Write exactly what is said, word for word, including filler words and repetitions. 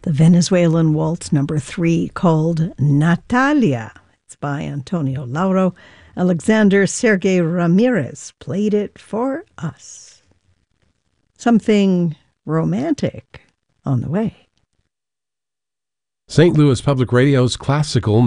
the Venezuelan waltz number three called Natalia. It's by Antonio Lauro. Alexander Sergey Ramirez played it for us. Something romantic on the way. Saint Louis Public Radio's classical